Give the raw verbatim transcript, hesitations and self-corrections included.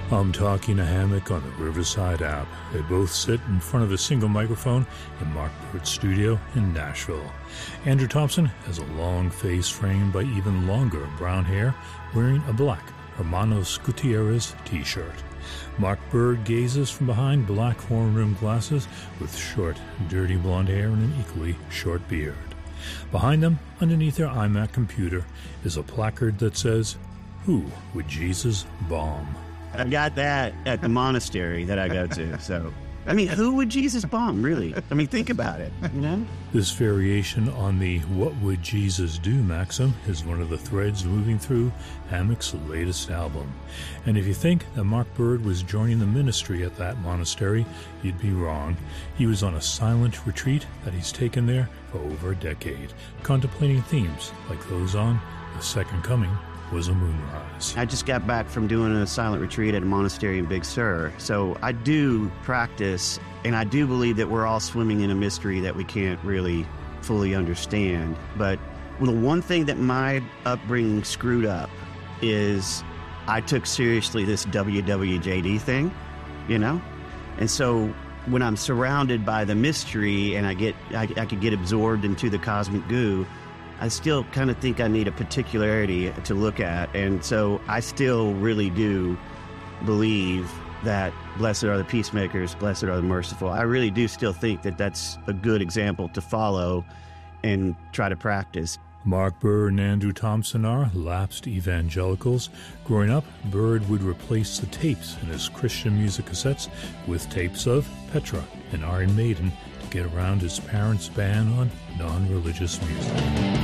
I'm talking a hammock on the Riverside app. They both sit in front of a single microphone in Mark Bird's studio in Nashville. Andrew Thompson has a long face framed by even longer brown hair, wearing a black Hermanos Gutierrez t-shirt. Mark Bird gazes from behind black horn-rimmed glasses with short, dirty blonde hair and an equally short beard. Behind them, underneath their iMac computer, is a placard that says, "Who would Jesus bomb?" I got that at the monastery that I go to, so... I mean, who would Jesus bomb, really? I mean, think about it, you know? This variation on the "what would Jesus do" maxim is one of the threads moving through Hammock's latest album. And if you think that Mark Bird was joining the ministry at that monastery, you'd be wrong. He was on a silent retreat that he's taken there for over a decade, contemplating themes like those on The Second Coming Was a Moonrise. I just got back from doing a silent retreat at a monastery in Big Sur, so I do practice, and I do believe that we're all swimming in a mystery that we can't really fully understand. But the one thing that my upbringing screwed up is I took seriously this W W J D thing, you know? And so when I'm surrounded by the mystery and I get, I, I could get absorbed into the cosmic goo, I still kind of think I need a particularity to look at. And so I still really do believe that blessed are the peacemakers, blessed are the merciful. I really do still think that that's a good example to follow and try to practice. Mark Bird and Andrew Thompson are lapsed evangelicals. Growing up, Bird would replace the tapes in his Christian music cassettes with tapes of Petra and Iron Maiden to get around his parents' ban on non-religious music.